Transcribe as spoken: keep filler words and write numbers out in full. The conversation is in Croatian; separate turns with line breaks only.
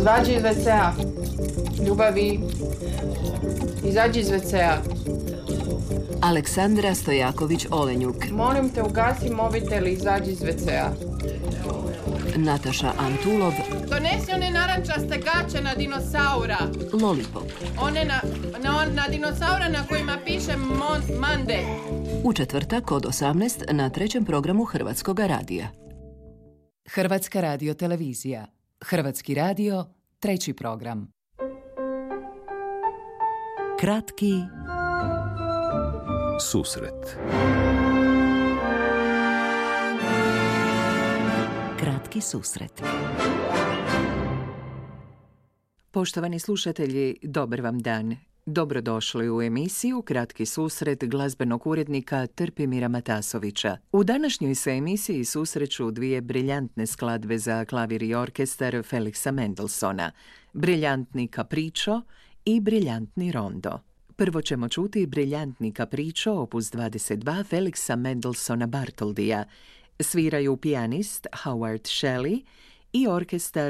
Izađi iz ve cea. Ljubavi, izađi iz ve cea.
Aleksandra Stojaković-Olenjuk.
Molim te, ugasi mobitel i izađi iz ve cea.
Nataša Antulov.
Donesi one narančaste gaće na dinosaura.
Lollipop.
One na, na, na dinosaura na kojima piše mon, Monday.
U četvrtak od osamnaest na trećem programu Hrvatskoga radija.
Hrvatska radiotelevizija. Hrvatski radio, treći program.
Kratki
susret.
Kratki susret.
Poštovani slušatelji, dobar vam dan. Dobrodošli u emisiju Kratki susret glazbenog urednika Trpimira Matasovića. U današnjoj se emisiji susreću dvije briljantne skladbe za klavir i orkestar Felixa Mendelssohna, briljantni Capriccio i briljantni Rondo. Prvo ćemo čuti briljantni Capriccio opus dvadeset dva Felixa Mendelssohna Bartoldija. Sviraju pijanist Howard Shelley i orkestar